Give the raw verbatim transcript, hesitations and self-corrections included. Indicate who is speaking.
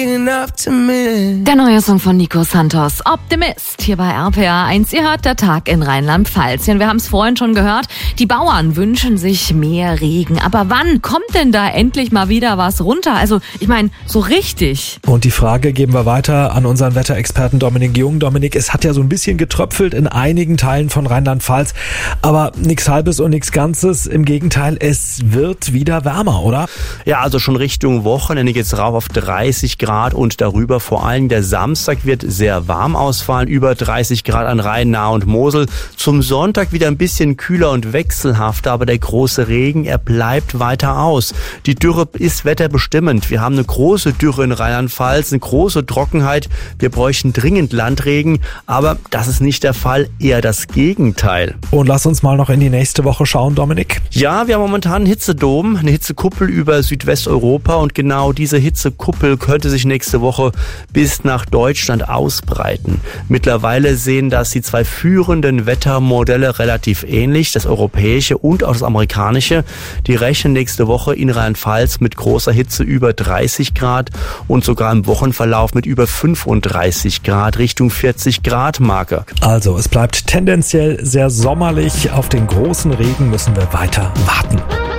Speaker 1: Der neue Song von Nico Santos, Optimist, hier bei R P R eins. Ihr hört der Tag in Rheinland-Pfalz. Und wir haben es vorhin schon gehört, die Bauern wünschen sich mehr Regen. Aber wann kommt denn da endlich mal wieder was runter? Also ich meine, so richtig.
Speaker 2: Und die Frage geben wir weiter an unseren Wetterexperten Dominik Jung. Dominik, es hat ja so ein bisschen getröpfelt in einigen Teilen von Rheinland-Pfalz. Aber nichts Halbes und nichts Ganzes. Im Gegenteil, es wird wieder wärmer, oder?
Speaker 3: Ja, also schon Richtung Wochenende geht's rauf auf dreißig Grad und darüber. Vor allem der Samstag wird sehr warm ausfallen, über dreißig Grad an Rhein, Nahe und Mosel. Zum Sonntag wieder ein bisschen kühler und wechselhafter, aber der große Regen, er bleibt weiter aus. Die Dürre ist wetterbestimmend. Wir haben eine große Dürre in Rheinland-Pfalz, eine große Trockenheit. Wir bräuchten dringend Landregen, aber das ist nicht der Fall, eher das Gegenteil.
Speaker 2: Und lass uns mal noch in die nächste Woche schauen, Dominik.
Speaker 3: Ja, wir haben momentan einen Hitzedom, eine Hitzekuppel über Südwesteuropa und genau diese Hitzekuppel könnte sich nächste Woche bis nach Deutschland ausbreiten. Mittlerweile sehen das die zwei führenden Wettermodelle relativ ähnlich, das europäische und auch das amerikanische. Die rechnen nächste Woche in Rheinland-Pfalz mit großer Hitze über dreißig Grad und sogar im Wochenverlauf mit über fünfunddreißig Grad Richtung vierzig Grad Marke.
Speaker 2: Also es bleibt tendenziell sehr sommerlich. Auf den großen Regen müssen wir weiter warten.